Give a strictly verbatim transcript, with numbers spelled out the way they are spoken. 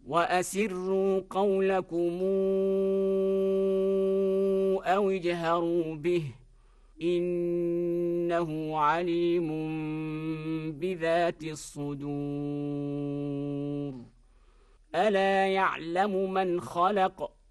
وأسروا قولكم أو اجهروا به إنه عليم بذات الصدور. ألا يعلم من خلق